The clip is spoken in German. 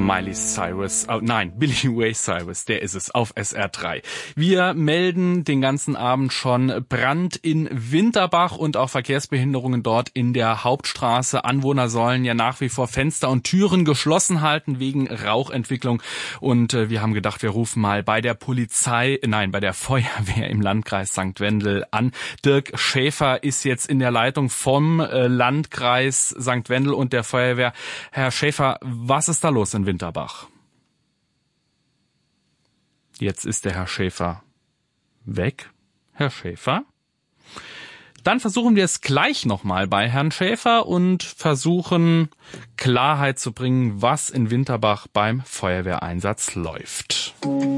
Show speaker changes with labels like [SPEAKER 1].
[SPEAKER 1] Billy Ray Cyrus, der ist es, auf SR3. Wir melden den ganzen Abend schon Brand in Winterbach und auch Verkehrsbehinderungen dort in der Hauptstraße. Anwohner sollen ja nach wie vor Fenster und Türen geschlossen halten wegen Rauchentwicklung. Und wir haben gedacht, wir rufen mal bei der bei der Feuerwehr im Landkreis St. Wendel an. Dirk Schäfer ist jetzt in der Leitung vom Landkreis St. Wendel und der Feuerwehr. Herr Schäfer, was ist da los in Winterbach? Jetzt ist der Herr Schäfer weg. Herr Schäfer? Dann versuchen wir es gleich nochmal bei Herrn Schäfer und versuchen Klarheit zu bringen, was in Winterbach beim Feuerwehreinsatz läuft.